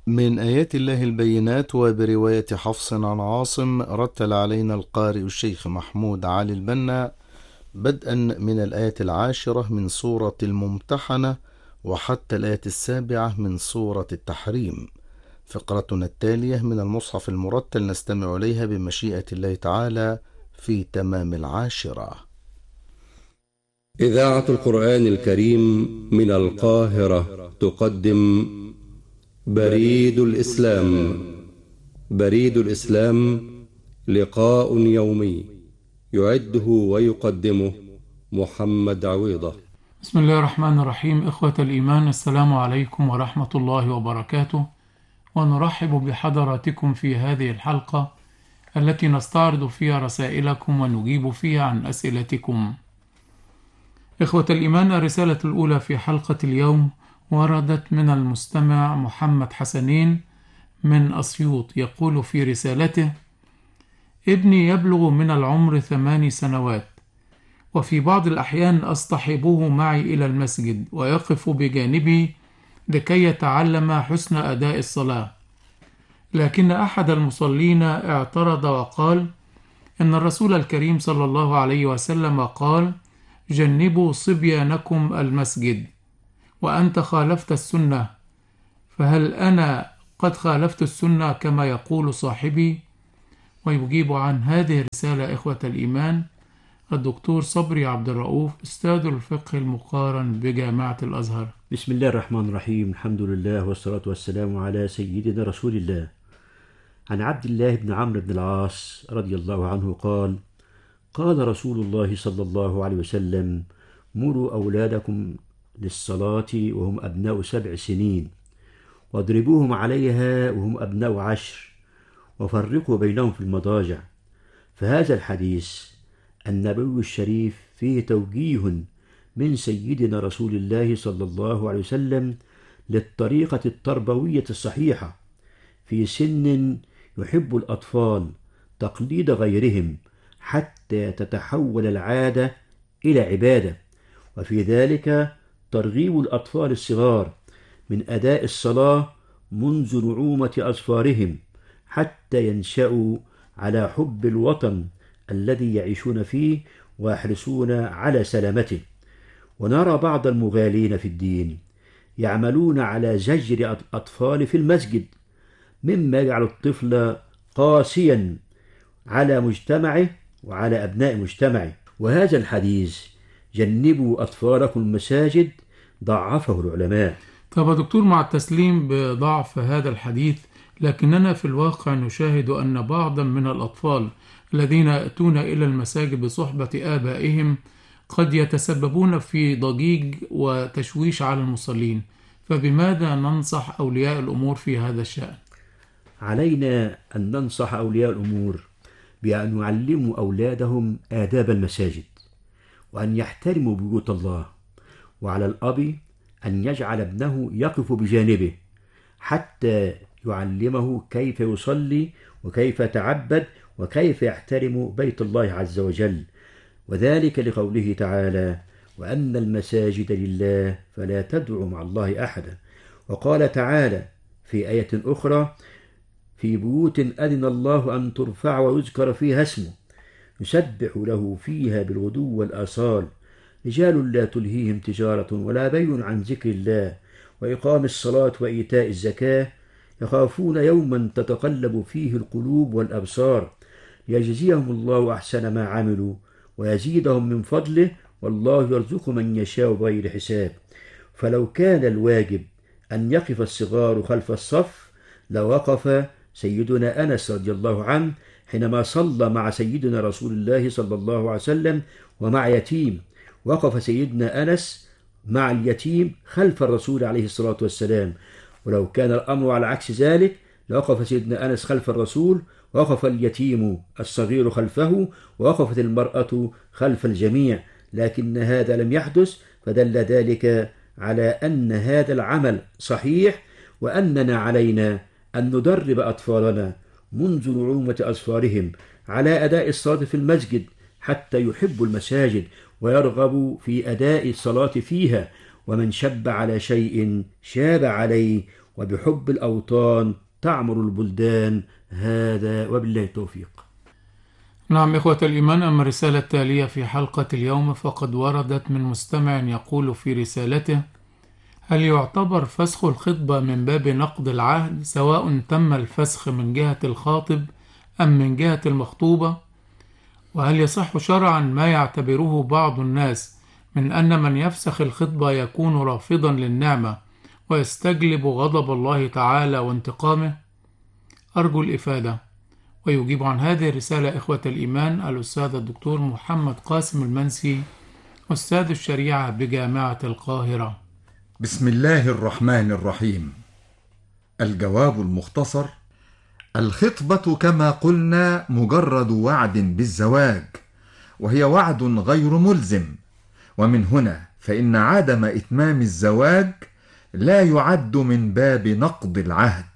من آيات الله البينات. وبرواية حفص عن عاصم رتل علينا القارئ الشيخ محمود علي البنا بدءا من الآية 10 من سورة الممتحنة وحتى الآية 7 من سورة التحريم. فقرتنا التالية من المصحف المرتل نستمع إليها بمشيئة الله تعالى في تمام 10. إذاعة القرآن الكريم من القاهرة تقدم بريد الإسلام. بريد الإسلام لقاء يومي يعده ويقدمه محمد عويضة. بسم الله الرحمن الرحيم. إخوة الإيمان، السلام عليكم ورحمة الله وبركاته، ونرحب بحضراتكم في هذه الحلقة التي نستعرض فيها رسائلكم ونجيب فيها عن أسئلتكم. إخوة الإيمان، الرسالة الأولى في حلقة اليوم وردت من المستمع محمد حسنين من أسيوط، يقول في رسالته: ابني يبلغ من العمر 8 سنوات، وفي بعض الأحيان أصطحبه معي إلى المسجد ويقف بجانبي لكي يتعلم حسن أداء الصلاة، لكن أحد المصلين اعترض وقال إن الرسول الكريم صلى الله عليه وسلم قال: جنبوا صبيانكم المسجد، وأنت خالفت السنة، فهل أنا قد خالفت السنة كما يقول صاحبي؟ ويجيب عن هذه الرسالة إخوة الإيمان الدكتور صبري عبد الرؤوف، أستاذ الفقه المقارن بجامعة الأزهر. بسم الله الرحمن الرحيم. الحمد لله والصلاة والسلام على سيدنا رسول الله. عن عبد الله بن عمرو بن العاص رضي الله عنه قال: قال رسول الله صلى الله عليه وسلم: مروا أولادكم للصلاة وهم أبناء 7 سنين، واضربوهم عليها وهم أبناء 10، وفرقوا بينهم في المضاجع. فهذا الحديث النبوي الشريف فيه توجيه من سيدنا رسول الله صلى الله عليه وسلم للطريقة التربوية الصحيحة في سن يحب الأطفال تقليد غيرهم حتى تتحول العادة إلى عبادة، وفي ذلك ترغيب الأطفال الصغار من أداء الصلاة منذ نعومة أظفارهم حتى ينشأوا على حب الوطن الذي يعيشون فيه ويحرصون على سلامته. ونرى بعض المغالين في الدين يعملون على زجر الأطفال في المسجد، مما يجعل الطفل قاسيا على مجتمعه وعلى أبناء مجتمعه. وهذا الحديث جنبوا أطفالكم المساجد ضعفه العلماء. طب يا دكتور، مع التسليم بضعف هذا الحديث، لكننا في الواقع نشاهد أن بعضا من الأطفال الذين يأتون إلى المساجد بصحبة آبائهم قد يتسببون في ضجيج وتشويش على المصلين، فبماذا ننصح أولياء الأمور في هذا الشأن؟ علينا أن ننصح أولياء الأمور بأن يعلموا أولادهم آداب المساجد وأن يحترموا بيوت الله، وعلى الأب أن يجعل ابنه يقف بجانبه حتى يعلمه كيف يصلي وكيف يتعبد وكيف يحترم بيت الله عز وجل، وذلك لقوله تعالى: وأن المساجد لله فلا تدعوا مع الله أحدا. وقال تعالى في آية أخرى: في بيوت أذن الله أن ترفع ويذكر فيها اسمه يسبح له فيها بالغدو والآصال رجال لا تلهيهم تجارة ولا بيع عن ذكر الله وإقام الصلاة وإيتاء الزكاة يخافون يوما تتقلب فيه القلوب والأبصار ليجزيهم الله أحسن ما عملوا ويزيدهم من فضله والله يرزق من يشاء بغير حساب. فلو كان الواجب أن يقف الصغار خلف الصف لوقف سيدنا أنس رضي الله عنه حينما صلى مع سيدنا رسول الله صلى الله عليه وسلم ومع يتيم، وقف سيدنا أنس مع اليتيم خلف الرسول عليه الصلاة والسلام. ولو كان الأمر على عكس ذلك لوقف سيدنا أنس خلف الرسول، وقف اليتيم الصغير خلفه، ووقفت المرأة خلف الجميع، لكن هذا لم يحدث، فدل ذلك على أن هذا العمل صحيح، وأننا علينا أن ندرب أطفالنا منذ نعومة أظفارهم على أداء الصلاة في المسجد حتى يحبوا المساجد ويرغبوا في أداء الصلاة فيها. ومن شب على شيء شاب عليه، وبحب الأوطان تعمر البلدان. هذا وبالله التوفيق. نعم إخوة الإيمان، أما الرسالة التالية في حلقة اليوم فقد وردت من مستمع يقول في رسالته: هل يعتبر فسخ الخطبة من باب نقض العهد سواء تم الفسخ من جهة الخاطب أم من جهة المخطوبة؟ وهل يصح شرعا ما يعتبره بعض الناس من أن من يفسخ الخطبة يكون رافضا للنعمة ويستجلب غضب الله تعالى وانتقامه؟ أرجو الإفادة. ويجيب عن هذه الرسالة إخوة الإيمان الأستاذ الدكتور محمد قاسم المنسي، أستاذ الشريعة بجامعة القاهرة. بسم الله الرحمن الرحيم. الجواب المختصر: الخطبة كما قلنا مجرد وعد بالزواج، وهي وعد غير ملزم، ومن هنا فإن عدم إتمام الزواج لا يعد من باب نقض العهد،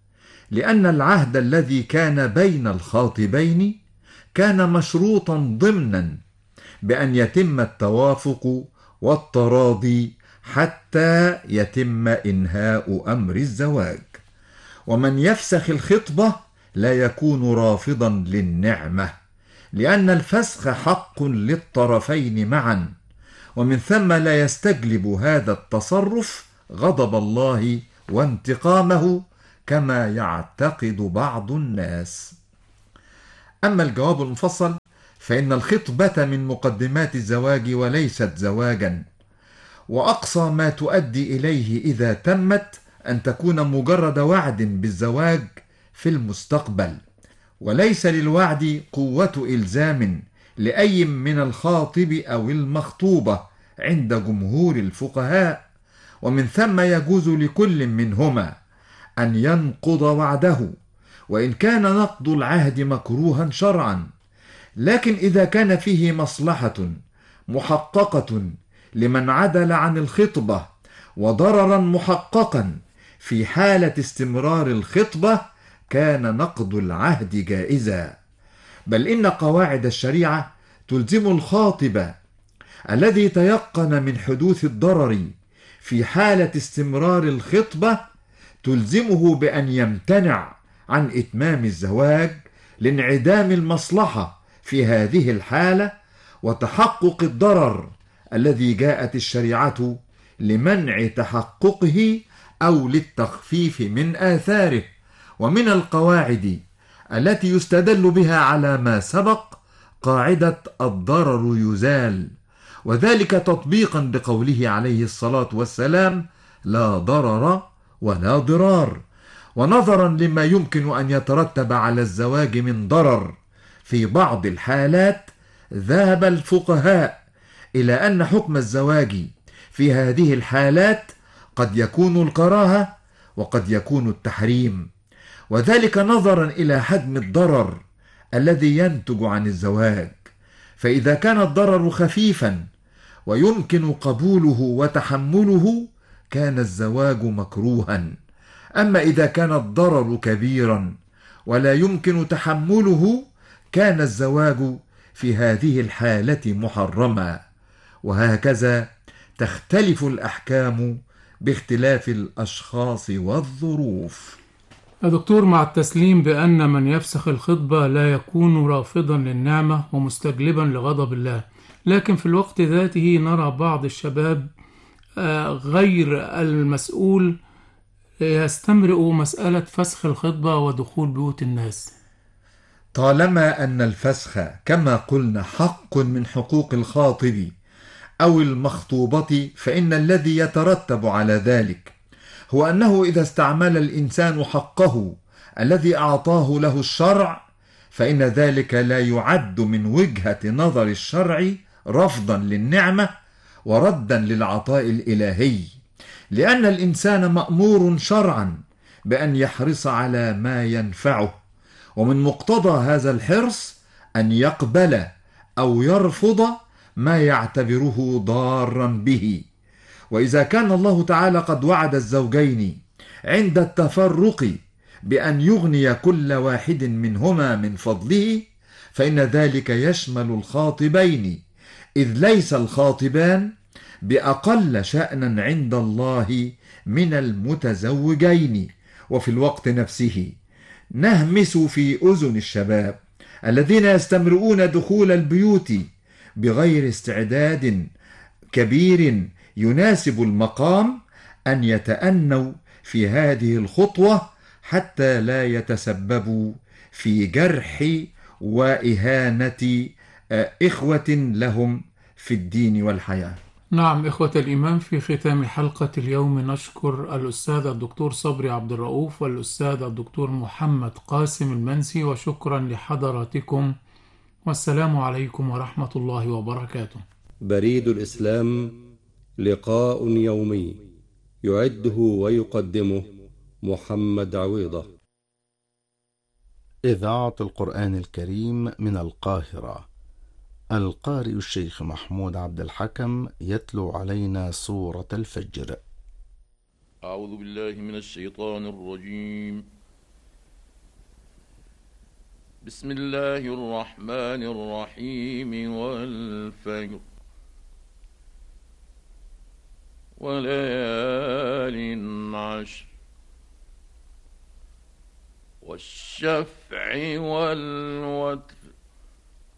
لأن العهد الذي كان بين الخاطبين كان مشروطا ضمنا بأن يتم التوافق والتراضي حتى يتم إنهاء أمر الزواج. ومن يفسخ الخطبة لا يكون رافضا للنعمة، لأن الفسخ حق للطرفين معا، ومن ثم لا يستجلب هذا التصرف غضب الله وانتقامه كما يعتقد بعض الناس. أما الجواب المفصل فإن الخطبة من مقدمات الزواج وليست زواجا، وأقصى ما تؤدي إليه إذا تمت أن تكون مجرد وعد بالزواج في المستقبل، وليس للوعد قوة إلزام لأي من الخاطب أو المخطوبة عند جمهور الفقهاء، ومن ثم يجوز لكل منهما أن ينقض وعده، وإن كان نقض العهد مكروها شرعا، لكن إذا كان فيه مصلحة محققة لمن عدل عن الخطبة وضررا محققا في حالة استمرار الخطبة كان نقض العهد جائزا. بل إن قواعد الشريعة تلزم الخاطب الذي تيقن من حدوث الضرر في حالة استمرار الخطبة، تلزمه بأن يمتنع عن إتمام الزواج لانعدام المصلحة في هذه الحالة وتحقق الضرر الذي جاءت الشريعة لمنع تحققه أو للتخفيف من آثاره. ومن القواعد التي يستدل بها على ما سبق قاعدة الضرر يزال، وذلك تطبيقا لقوله عليه الصلاة والسلام: لا ضرر ولا ضرار. ونظرا لما يمكن أن يترتب على الزواج من ضرر في بعض الحالات، ذهب الفقهاء إلى أن حكم الزواج في هذه الحالات قد يكون الكراهة وقد يكون التحريم، وذلك نظرا إلى حجم الضرر الذي ينتج عن الزواج. فإذا كان الضرر خفيفا ويمكن قبوله وتحمله كان الزواج مكروها، أما إذا كان الضرر كبيرا ولا يمكن تحمله كان الزواج في هذه الحالة محرما. وهكذا تختلف الأحكام باختلاف الأشخاص والظروف. يا دكتور، مع التسليم بأن من يفسخ الخطبة لا يكون رافضا للنعمة ومستجلبا لغضب الله، لكن في الوقت ذاته نرى بعض الشباب غير المسؤول يستمرئ مسألة فسخ الخطبة ودخول بيوت الناس. طالما أن الفسخ كما قلنا حق من حقوق الخاطب أو المخطوبة، فإن الذي يترتب على ذلك هو أنه إذا استعمل الإنسان حقه الذي أعطاه له الشرع فإن ذلك لا يعد من وجهة نظر الشرع رفضا للنعمة وردا للعطاء الإلهي، لأن الإنسان مأمور شرعا بأن يحرص على ما ينفعه، ومن مقتضى هذا الحرص أن يقبل أو يرفض ما يعتبره ضارا به. وإذا كان الله تعالى قد وعد الزوجين عند التفرق بأن يغني كل واحد منهما من فضله، فإن ذلك يشمل الخاطبين، إذ ليس الخاطبان بأقل شأنا عند الله من المتزوجين، وفي الوقت نفسه نهمس في أذن الشباب الذين يستمرؤون دخول البيوت بغير استعداد كبير يناسب المقام أن يتأنوا في هذه الخطوة حتى لا يتسببوا في جرح وإهانة إخوة لهم في الدين والحياة. نعم إخوة الإيمان، في ختام حلقة اليوم نشكر الأستاذ الدكتور صبري عبد الرؤوف والأستاذ الدكتور محمد قاسم المنسي، وشكرا لحضراتكم، والسلام عليكم ورحمة الله وبركاته. بريد الإسلام، لقاء يومي يعده ويقدمه محمد عويضة. إذاعة القرآن الكريم من القاهرة. القارئ الشيخ محمود عبد الحكم يتلو علينا سورة الفجر. أعوذ بالله من الشيطان الرجيم. بسم الله الرحمن الرحيم. والفجر وليال عشر والشفع والوتر